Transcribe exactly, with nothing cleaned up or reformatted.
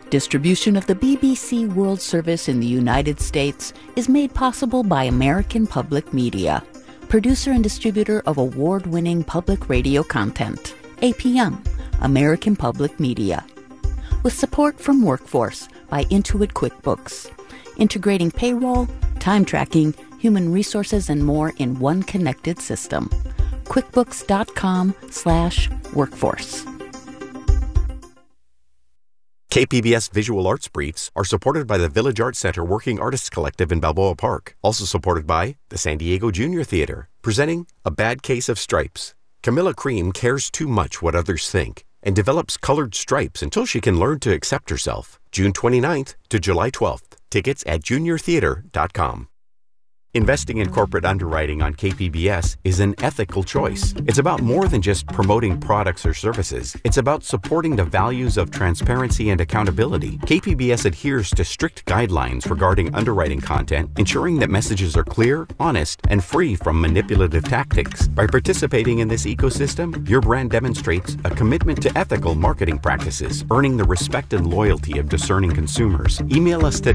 Distribution of the B B C World Service in the United States is made possible by American Public Media, producer and distributor of award-winning public radio content. A P M, American Public Media. With support from Workforce by Intuit QuickBooks, integrating payroll, time tracking, human resources, and more in one connected system. QuickBooks.com slash workforce. K P B S Visual Arts Briefs are supported by the Village Arts Center Working Artists Collective in Balboa Park. Also supported by the San Diego Junior Theater, presenting A Bad Case of Stripes. Camilla Cream cares too much what others think and develops colored stripes until she can learn to accept herself. June twenty-ninth to July twelfth. Tickets at junior theater dot com. Investing in corporate underwriting on K P B S is an ethical choice. It's about more than just promoting products or services. It's about supporting the values of transparency and accountability. K P B S adheres to strict guidelines regarding underwriting content, ensuring that messages are clear, honest, and free from manipulative tactics. By participating in this ecosystem, your brand demonstrates a commitment to ethical marketing practices, earning the respect and loyalty of discerning consumers. Email us today